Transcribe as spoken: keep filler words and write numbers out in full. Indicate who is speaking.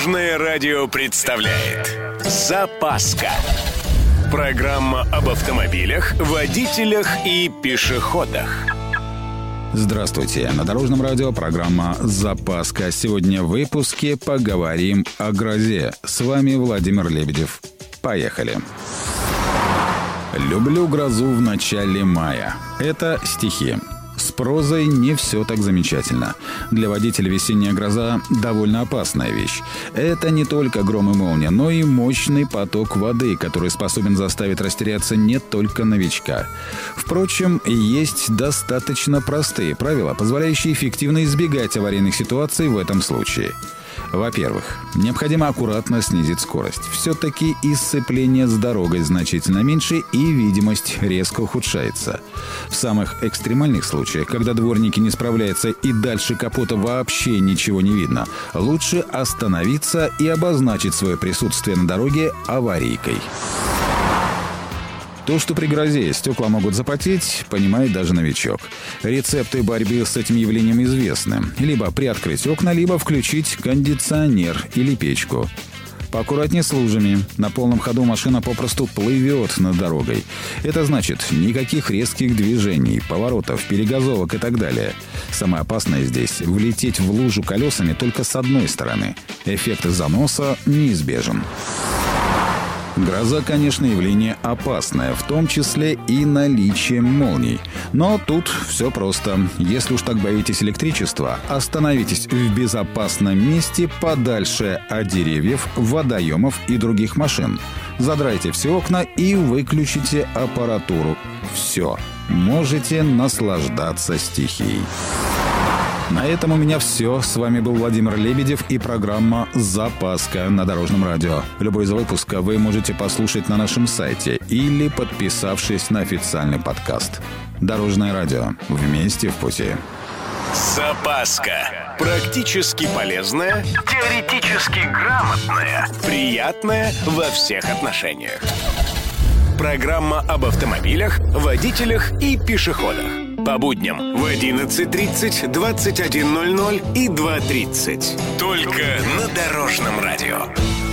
Speaker 1: Дорожное радио представляет «Запаска». Программа об автомобилях, водителях и пешеходах.
Speaker 2: Здравствуйте. На Дорожном радио программа «Запаска». Сегодня в выпуске поговорим о грозе. С вами Владимир Лебедев. Поехали. Люблю грозу в начале мая. Это стихи. С прозой не все так замечательно. Для водителя весенняя гроза – довольно опасная вещь. Это не только гром и молния, но и мощный поток воды, который способен заставить растеряться не только новичка. Впрочем, есть достаточно простые правила, позволяющие эффективно избегать аварийных ситуаций в этом случае. Во-первых, необходимо аккуратно снизить скорость. Все-таки и сцепление с дорогой значительно меньше, и видимость резко ухудшается. В самых экстремальных случаях, когда дворники не справляются и дальше капота вообще ничего не видно, лучше остановиться и обозначить свое присутствие на дороге аварийкой. То, что при грозе стекла могут запотеть, понимает даже новичок. Рецепты борьбы с этим явлением известны. Либо приоткрыть окна, либо включить кондиционер или печку. Поаккуратнее с лужами. На полном ходу машина попросту плывет над дорогой. Это значит, никаких резких движений, поворотов, перегазовок и так далее. Самое опасное здесь – влететь в лужу колесами только с одной стороны. Эффект заноса неизбежен. Гроза, конечно, явление опасное, в том числе и наличием молний. Но тут все просто. Если уж так боитесь электричества, остановитесь в безопасном месте подальше от деревьев, водоемов и других машин. Задрайте все окна и выключите аппаратуру. Все. Можете наслаждаться стихией. На этом у меня все. С вами был Владимир Лебедев и программа «Запаска» на Дорожном радио. Любой из выпуска вы можете послушать на нашем сайте или подписавшись на официальный подкаст. Дорожное радио. Вместе в пути.
Speaker 1: «Запаска». Практически полезная, теоретически грамотная, приятная во всех отношениях. Программа об автомобилях, водителях и пешеходах. По будням в одиннадцать тридцать, двадцать один ноль ноль и два тридцать. Только на Дорожном радио.